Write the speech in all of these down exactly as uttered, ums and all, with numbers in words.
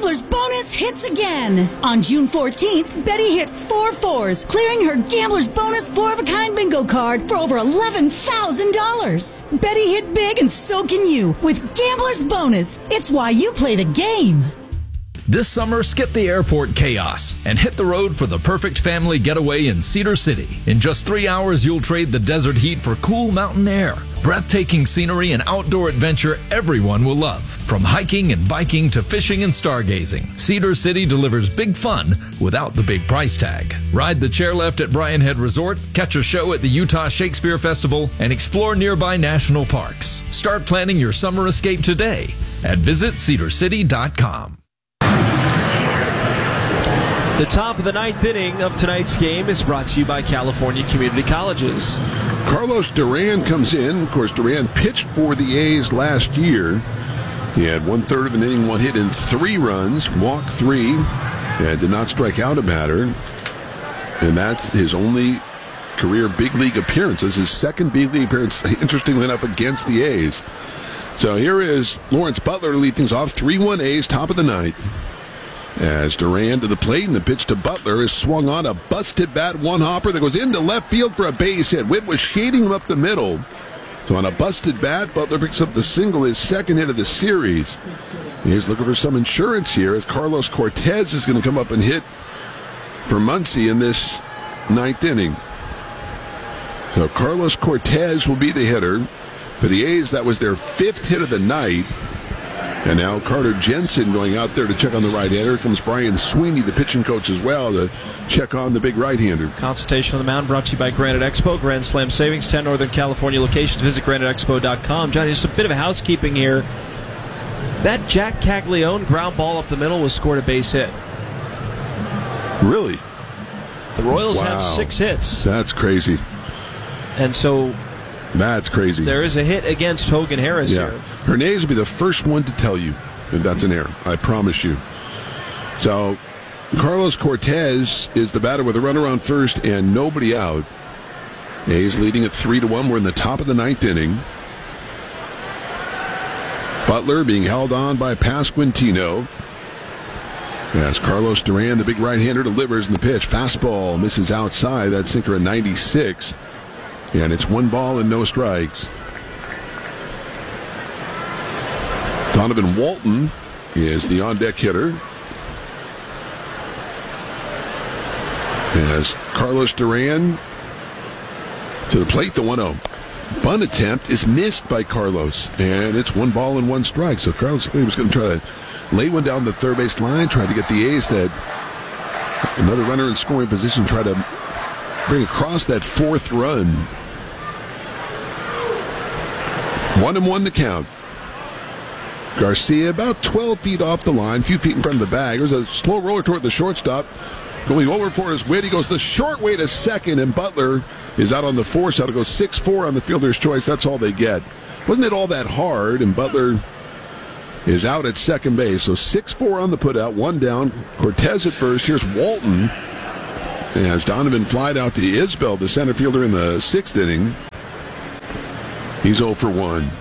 Gambler's Bonus hits again. On June fourteenth, Betty hit four fours, clearing her Gambler's Bonus four-of-a-kind bingo card for over eleven thousand dollars. Betty hit big and so can you with Gambler's Bonus. It's why you play the game. This summer, skip the airport chaos and hit the road for the perfect family getaway in Cedar City. In just three hours, you'll trade the desert heat for cool mountain air, breathtaking scenery, and outdoor adventure everyone will love. From hiking and biking to fishing and stargazing, Cedar City delivers big fun without the big price tag. Ride the chairlift at Bryan Head Resort, catch a show at the Utah Shakespeare Festival, and explore nearby national parks. Start planning your summer escape today at visit cedar city dot com. The top of the ninth inning of tonight's game is brought to you by California Community Colleges. Carlos Duran comes in. Of course, Duran pitched for the A's last year. He had one-third of an inning, one hit and three runs, walked three, and did not strike out a batter. And that's his only career big league appearance. This is his second big league appearance, interestingly enough, against the A's. So here is Lawrence Butler to lead things off. three one A's, top of the ninth. As Duran to the plate, and the pitch to Butler is swung on a busted bat, one hopper that goes into left field for a base hit. Witt was shading him up the middle. So on a busted bat, Butler picks up the single, his second hit of the series. He's looking for some insurance here as Carlos Cortez is going to come up and hit for Muncie in this ninth inning. So Carlos Cortez will be the hitter. For the A's, that was their fifth hit of the night. And now Carter Jensen going out there to check on the right-hander. Here comes Brian Sweeney, the pitching coach, as well, to check on the big right-hander. Consultation on the mound brought to you by Granite Expo. Grand Slam Savings, ten Northern California locations. Visit granite expo dot com. Johnny, just a bit of housekeeping here. That Jack Caglione ground ball up the middle was scored a base hit. Really? The Royals wow. have six hits. That's crazy. And so... That's crazy. There is a hit against Hogan Harris yeah. here. Hernandez will be the first one to tell you if that's an error. I promise you. So, Carlos Cortez is the batter with a runner on first and nobody out. A's leading at three to one. We're in the top of the ninth inning. Butler being held on by Pasquantino. As Carlos Duran, the big right-hander, delivers in the pitch. Fastball misses outside. That sinker at ninety-six. And it's one ball and no strikes. Donovan Walton is the on-deck hitter. As Carlos Duran to the plate, the one oh. Bunt attempt is missed by Carlos. And it's one ball and one strike. So Carlos was going to try to lay one down the third base line, try to get the A's that another runner in scoring position, try to bring across that fourth run. One and one the count. Garcia about twelve feet off the line, a few feet in front of the bag. There's a slow roller toward the shortstop. Going over for his Witt. He goes the short way to second, and Butler is out on the force. Out to go six four on the fielder's choice. That's all they get. Wasn't it all that hard? And Butler is out at second base. So six four on the putout, one down. Cortez at first. Here's Walton. As Donovan flied out to Isbell, the center fielder, in the sixth inning. He's oh for one.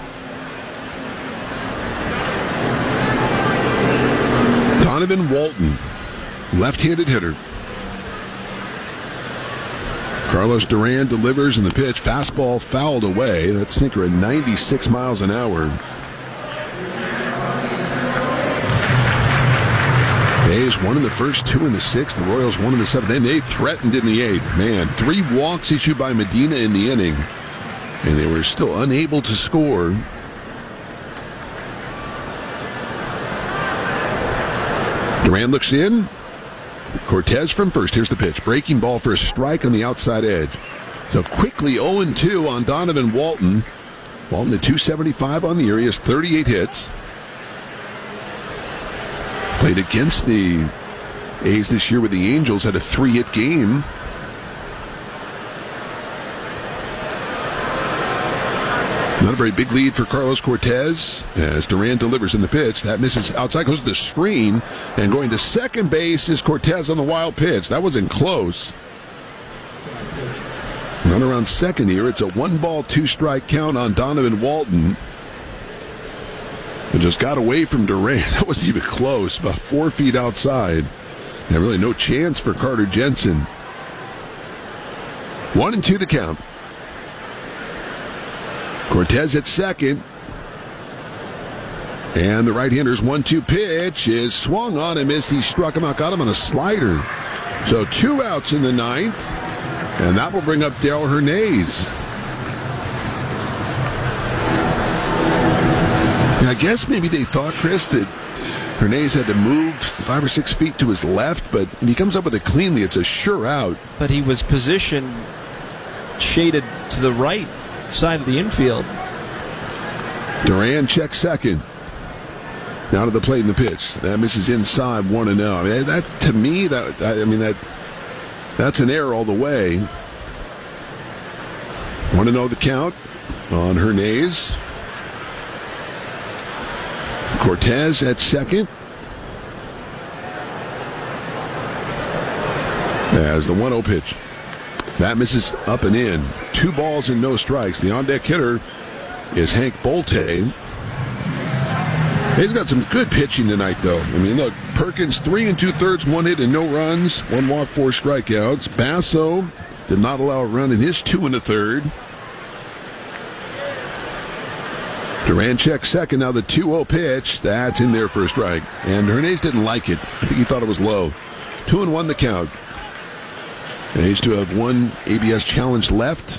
Donovan Walton, left-handed hitter. Carlos Duran delivers in the pitch. Fastball fouled away. That sinker at ninety-six miles an hour. A's one in the first, two in the sixth. The Royals one in the seventh. And they threatened in the eighth. Man, three walks issued by Medina in the inning. And they were still unable to score. Duran looks in. Cortez from first. Here's the pitch. Breaking ball for a strike on the outside edge. So quickly oh and two on Donovan Walton. Walton at two seventy-five on the year. He has thirty-eight hits. Played against the A's this year with the Angels. Had a three-hit game. Not a very big lead for Carlos Cortez as Duran delivers in the pitch. That misses outside, goes to the screen, and going to second base is Cortez on the wild pitch. That wasn't close. Run around second here. It's a one-ball, two-strike count on Donovan Walton. And just got away from Duran. That wasn't even close, about four feet outside. And really no chance for Carter Jensen. One and two the count. Cortez at second. And the right-hander's one two pitch is swung on and missed. He struck him out, got him on a slider. So two outs in the ninth. And that will bring up Darell Hernaiz. I guess maybe they thought, Chris, that Hernaiz had to move five or six feet to his left, but when he comes up with it cleanly, it's a sure out. But he was positioned shaded to the right side of the infield. Duran checks second. Now to the plate in the pitch. That misses inside, one and oh. I mean, that to me, that I mean that that's an error all the way. One and oh the count on Hernaiz. Cortez at second. As the one oh pitch. That misses up and in. Two balls and no strikes. The on-deck hitter is Hank Bolte. He's got some good pitching tonight, though. I mean, look, Perkins, three and two-thirds, one hit and no runs, one walk, four strikeouts. Basso did not allow a run in his two and a third. Duran checks second. Now the two oh pitch. That's in there for a strike. And Hernaiz didn't like it. I think he thought it was low. Two and one the count. And he's to have one A B S challenge left.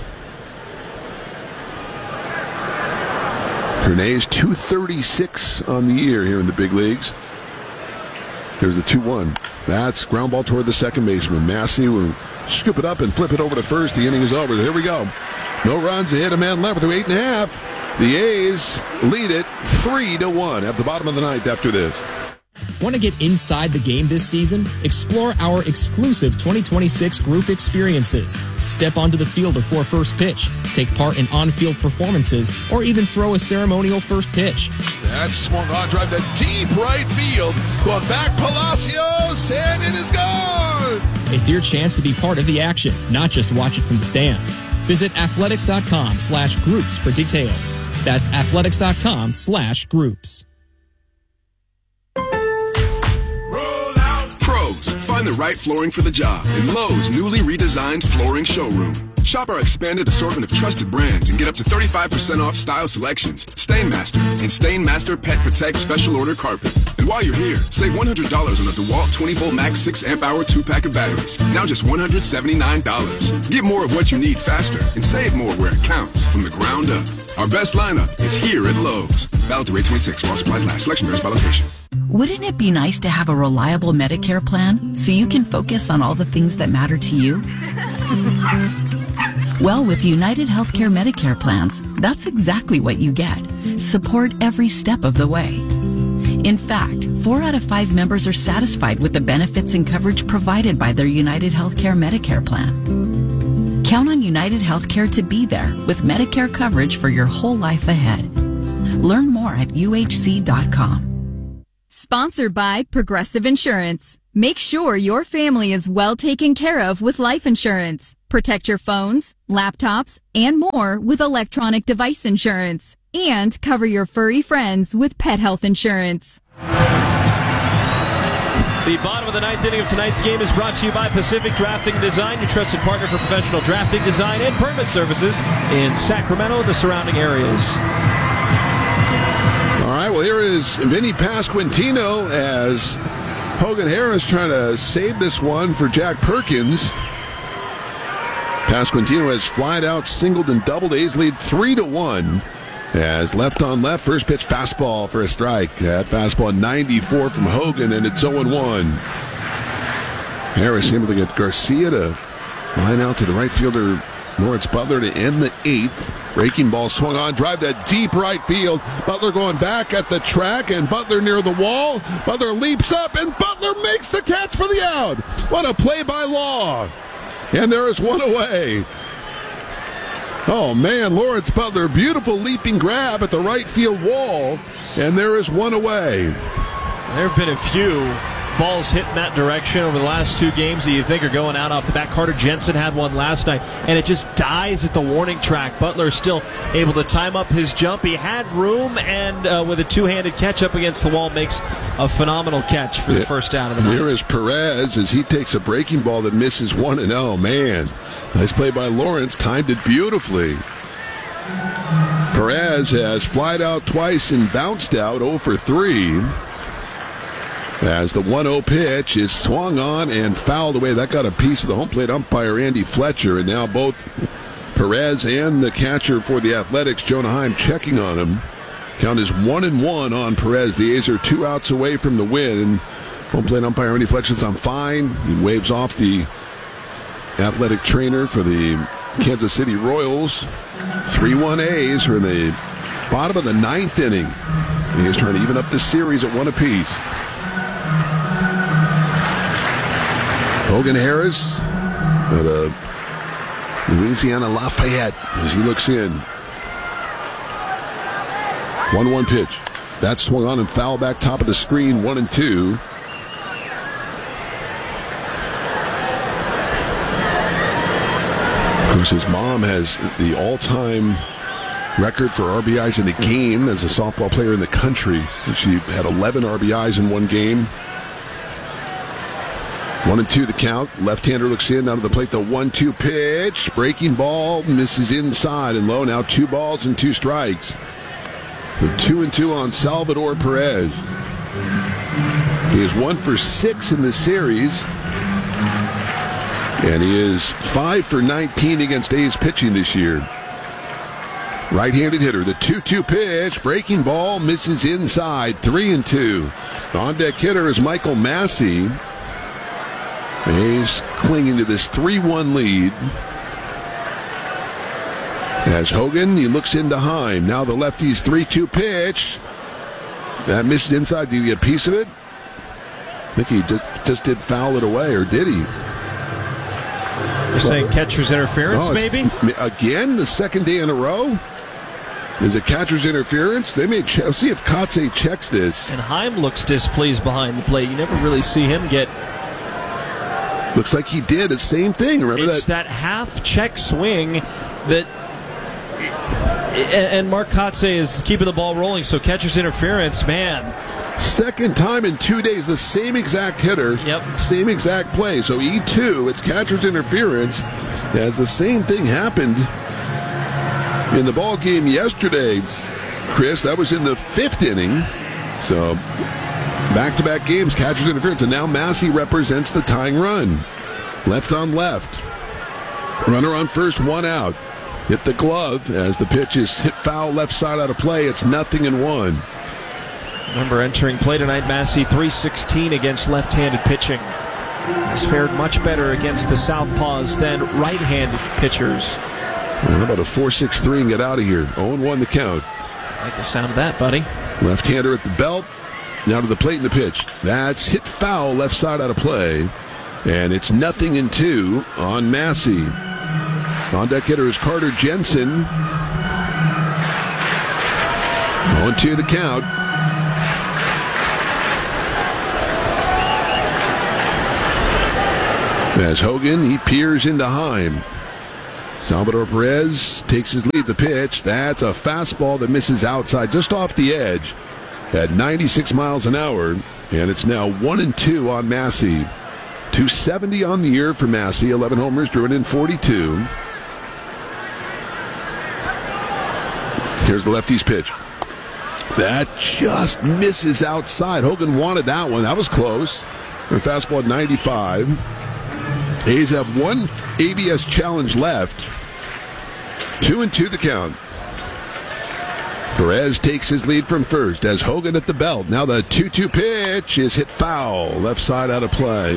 Hernaiz two thirty-six on the year here in the big leagues. Here's the two one. That's ground ball toward the second baseman. Massey will scoop it up and flip it over to first. The inning is over. Here we go. No runs. A hit, a man left with eight and a half. The A's lead it three to one at the bottom of the ninth after this. Want to get inside the game this season? Explore our exclusive twenty twenty-six group experiences. Step onto the field before first pitch, take part in on-field performances, or even throw a ceremonial first pitch. That's swung on, drive to deep right field. Going back, Palacios, and it is gone! It's your chance to be part of the action, not just watch it from the stands. Visit athletics.com slash groups for details. That's athletics.com slash groups. Find the right flooring for the job in Lowe's newly redesigned flooring showroom. Shop our expanded assortment of trusted brands and get up to thirty-five percent off style selections, Stainmaster, and Stainmaster Pet Protect Special Order Carpet. And while you're here, save one hundred dollars on a DeWalt twenty volt Max six amp hour two pack of batteries. Now just one hundred seventy-nine dollars. Get more of what you need faster and save more where it counts from the ground up. Our best lineup is here at Lowe's. Valid through eight twenty-six while supplies last. Selection varies by location. Wouldn't it be nice to have a reliable Medicare plan so you can focus on all the things that matter to you? Well, with United Healthcare Medicare plans, that's exactly what you get. Support every step of the way. In fact, four out of five members are satisfied with the benefits and coverage provided by their United Healthcare Medicare plan. Count on United Healthcare to be there with Medicare coverage for your whole life ahead. Learn more at U H C dot com. Sponsored by Progressive Insurance. Make sure your family is well taken care of with life insurance. Protect your phones, laptops, and more with electronic device insurance. And cover your furry friends with pet health insurance. The bottom of the ninth inning of tonight's game is brought to you by Pacific Drafting and Design, your trusted partner for professional drafting, design, and permit services in Sacramento and the surrounding areas. All right, well, here is Vinny Pasquantino as Hogan Harris trying to save this one for Jack Perkins. Pasquantino has flied out, singled, and doubled. A's lead three to one. As left on left, first pitch fastball for a strike. That fastball ninety-four from Hogan, and it's oh and one. Harris able to get Garcia to line out to the right fielder, Lawrence Butler, to end the eighth. Breaking ball swung on, drive to deep right field. Butler going back at the track, and Butler near the wall. Butler leaps up, and Butler makes the catch for the out. What a play by Law. And there is one away. Oh, man, Lawrence Butler, beautiful leaping grab at the right field wall, and there is one away. There have been a few balls hit in that direction over the last two games that you think are going out off the bat. Carter Jensen had one last night, and it just dies at the warning track. Butler still able to time up his jump. He had room, and uh, with a two-handed catch up against the wall, makes a phenomenal catch for the yeah. first out of the night. Here is Perez as he takes a breaking ball that misses one and oh, man. Nice play by Lawrence, timed it beautifully. Perez has flied out twice and bounced out oh for three. As the one oh pitch is swung on and fouled away. That got a piece of the home plate umpire, Andy Fletcher. And now both Perez and the catcher for the Athletics, Jonah Heim, checking on him. Count is one and one on Perez. The A's are two outs away from the win. And home plate umpire, Andy Fletcher, says, I'm fine. He waves off the athletic trainer for the Kansas City Royals. three one A's are in the bottom of the ninth inning. The A's trying to even up the series at one apiece. Hogan Harris at a Louisiana Lafayette as he looks in. one one pitch. That swung on and foul back top of the screen, one and two. Of course, his mom has the all-time record for R B Is in a game as a softball player in the country. She had eleven R B Is in one game. One and two the count. Left-hander looks in, out of the plate, the one two pitch. Breaking ball, misses inside and low. Now two balls and two strikes. With two and two on Salvador Perez. He is one for six in the series. And he is five for nineteen against A's pitching this year. Right-handed hitter, the two two pitch. Breaking ball, misses inside. Three and two. The on-deck hitter is Michael Massey. A's clinging to this three one lead. As Hogan, he looks into Heim. Now the lefty's three two pitch. That missed inside. Did he get a piece of it? I think he just, just did foul it away, or did he? You're saying catcher's interference, no, maybe? Again, the second day in a row? Is it catcher's interference? They may check. See if Kotze checks this. And Heim looks displeased behind the plate. You never really see him get... Looks like he did the same thing. Remember it's that? that half check swing that, and Mark Kotze is keeping the ball rolling. So catcher's interference, man. Second time in two days, the same exact hitter, yep, same exact play. So E two, it's catcher's interference. As the same thing happened in the ball game yesterday, Chris. That was in the fifth inning. So. Back-to-back games, catcher's interference, and now Massey represents the tying run. Left on left. Runner on first, one out. Hit the glove as the pitch is hit foul left side out of play. It's nothing in one. Remember, entering play tonight, Massey three sixteen against left-handed pitching. Has fared much better against the southpaws than right-handed pitchers. Well, how about a four six three and get out of here? oh and one the count. I like the sound of that, buddy. Left-hander at the belt. Now to the plate in the pitch. That's hit foul left side out of play. And it's nothing in two on Massey. On deck hitter is Carter Jensen. oh and two the count. As Hogan, he peers into Heim. Salvador Perez takes his lead. The pitch. That's a fastball that misses outside just off the edge. At ninety-six miles an hour, and it's now one and two on Massey. two seventy on the year for Massey, eleven homers, driven in forty-two. Here's the lefty's pitch. That just misses outside. Hogan wanted that one. That was close. And fastball at ninety-five. A's have one A B S challenge left. Two and two the count. Perez takes his lead from first as Hogan at the belt. Now the two two pitch is hit foul. Left side out of play.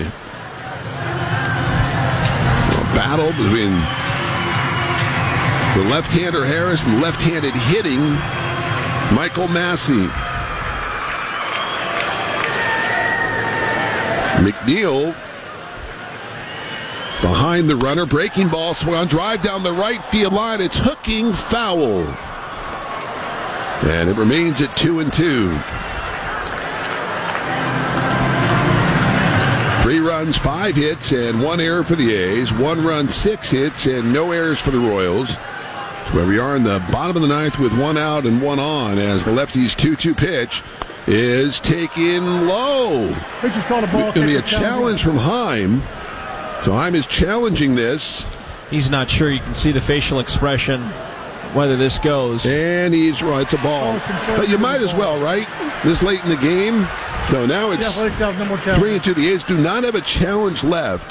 A battle between the left-hander Harris and left-handed hitting Michael Massey. McNeil behind the runner. Breaking ball swung on, drive down the right field line. It's hooking foul. And it remains at two and two. runs, five hits, and one error for the A's. One run, six hits, and no errors for the Royals. Where we are in the bottom of the ninth with one out and one on as the lefty's two two pitch is taken low. It's going to be a challenge from Heim. So Heim is challenging this. He's not sure. You can see the facial expression whether this goes. And he's right. It's a ball. But you might as well, right? This late in the game. So now it's three and two. The A's do not have a challenge left.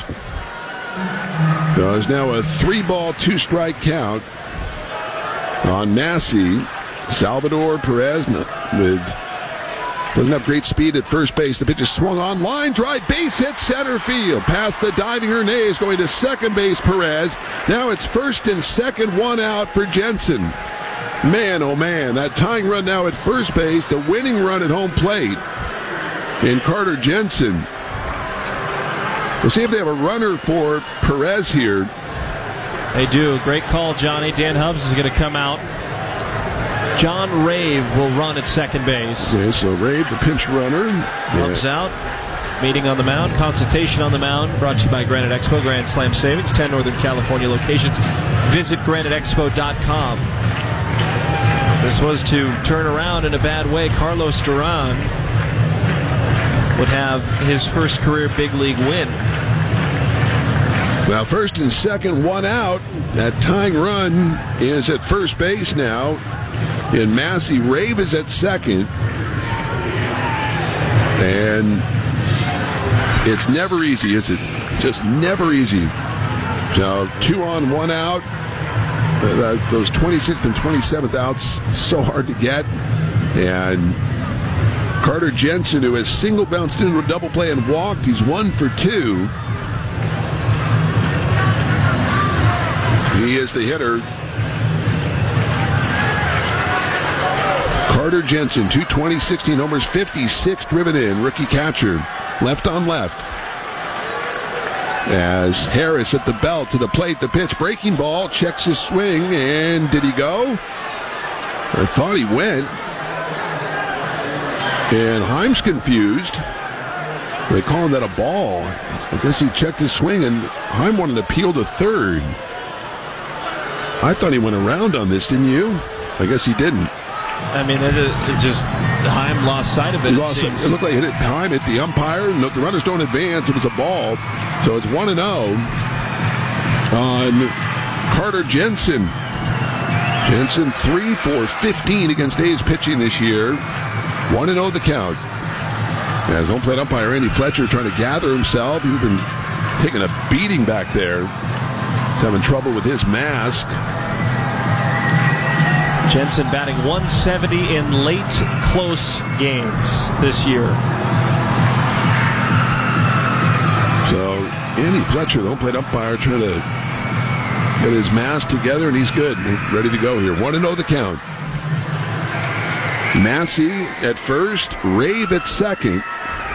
So there's now a three-ball, two-strike count on Massey. Salvador Perez with doesn't have great speed at first base. The pitch is swung on, line drive, base hit center field. Past the diving Hernandez, going to second base Perez. Now it's first and second, one out for Jensen. Man, oh man, that tying run now at first base, the winning run at home plate in Carter Jensen. We'll see if they have a runner for Perez here. They do. Great call, Johnny. Dan Hubbs is going to come out. John Rave will run at second base. Okay, so Rave, the pinch runner. Hubbs yeah. out. Meeting on the mound. Consultation on the mound. Brought to you by Granite Expo. Grand Slam Savings. ten Northern California locations. Visit granite expo dot com. This was to turn around in a bad way. Carlos Duran would have his first career big league win. Well, first and second, one out. That tying run is at first base now. And Massey. Rave is at second. And it's never easy, is it? Just never easy. So two on, one out. Uh, those twenty-sixth and twenty-seventh outs, so hard to get. And Carter Jensen, who has single bounced into a double play and walked, he's one for two. He is the hitter. Carter Jensen, two twenty, sixteen homers, fifty-six driven in. Rookie catcher, left on left. As Harris at the belt to the plate, the pitch, breaking ball, checks his swing, and did he go? I thought he went. And Heim's confused. They call him that a ball. I guess he checked his swing, and Heim wanted to peel to third. I thought he went around on this, didn't you? I guess he didn't. I mean, it, it just, Heim lost sight of it, it, it lost seems. It looked like it hit Heim hit the umpire. No, the runners don't advance. It was a ball. So it's one and oh on Carter Jensen. Jensen three for fifteen against A's pitching this year. one and oh the count. As home plate umpire Andy Fletcher trying to gather himself. He's been taking a beating back there. He's having trouble with his mask. Jensen batting one seventy in late, close games this year. So Andy Fletcher, the home plate umpire, trying to get his mask together, and he's good. He's ready to go here. one and oh the count. Massey at first, Rave at second.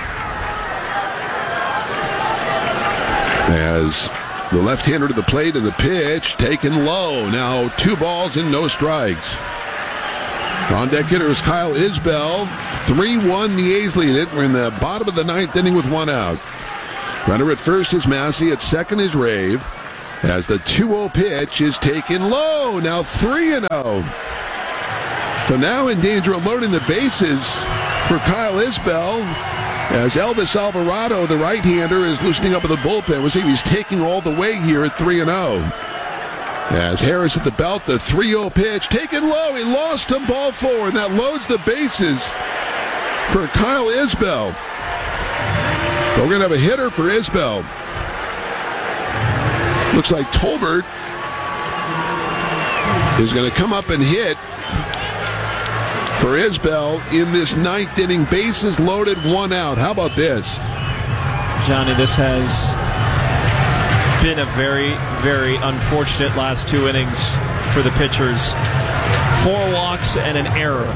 As the left-hander to the plate and the pitch taken low. Now two balls and no strikes. On deck hitter is Kyle Isbell. three one, the A's lead it. We're in the bottom of the ninth inning with one out. Runner at first is Massey. At second is Rave. As the two oh pitch is taken low. Now three and oh. So now in danger of loading the bases for Kyle Isbell. As Elvis Alvarado, the right-hander, is loosening up with the bullpen. We'll see if he's taking all the way here at three and oh. As Harris at the belt, the three oh pitch, taken low. He lost him, ball four, and that loads the bases for Kyle Isbell. So we're going to have a hitter for Isbell. Looks like Tolbert is going to come up and hit for Isbell in this ninth inning. Bases loaded, one out. How about this? Johnny, this has been a very, very unfortunate last two innings for the pitchers. Four walks and an error.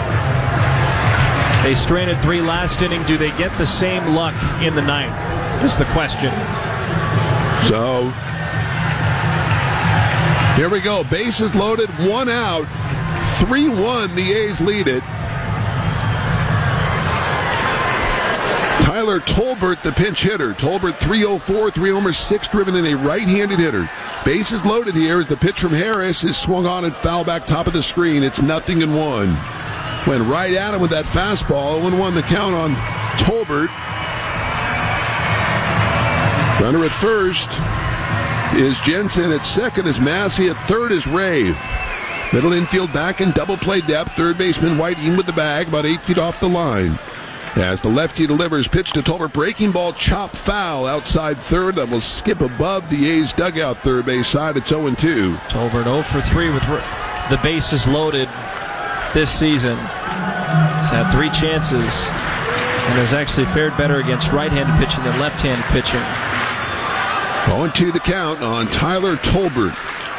They stranded three last inning. Do they get the same luck in the ninth? Is the question. So, here we go. Bases loaded, one out. three one, the A's lead it. Tyler Tyler Tolbert, the pinch hitter. Tolbert, three oh four, three homers, six driven in a right-handed hitter. Bases loaded here as the pitch from Harris is swung on and foul back top of the screen. It's nothing in one. Went right at him with that fastball. oh one the count on Tolbert. Runner at first is Jensen. At second is Massey. At third is Rave. Middle infield back in double play depth. Third baseman Whiting with the bag, about eight feet off the line. As the lefty delivers, pitch to Tolbert. Breaking ball, chop foul outside third. That will skip above the A's dugout third base side. It's oh two. Tolbert oh for three with the bases loaded this season. He's had three chances and has actually fared better against right-handed pitching than left-handed pitching. oh two the count on Tyler Tolbert.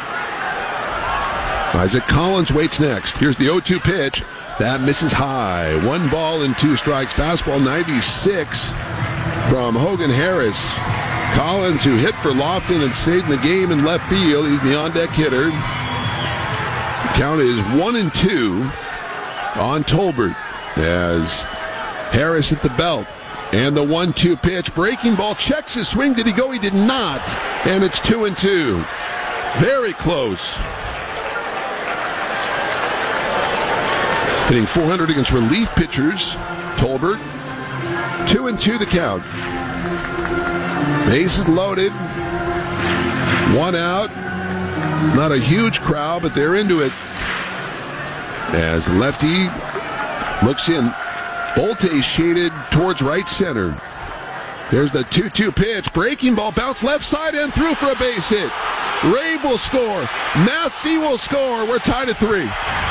Isaac Collins waits next. Here's the oh two pitch. That misses high. One ball and two strikes. Fastball ninety-six from Hogan Harris. Collins, who hit for Lofton and stayed in the game in left field. He's the on-deck hitter. The count is one and two on Tolbert as Harris hit the belt. And the one two pitch. Breaking ball, checks his swing. Did he go? He did not. And it's two and two. Very close. Hitting four hundred against relief pitchers. Tolbert. Two and two the count. Bases loaded. One out. Not a huge crowd, but they're into it. As lefty looks in. Bolte shaded towards right center. There's the two two pitch. Breaking ball, bounce left side and through for a base hit. Rave will score. Massey will score. We're tied at three.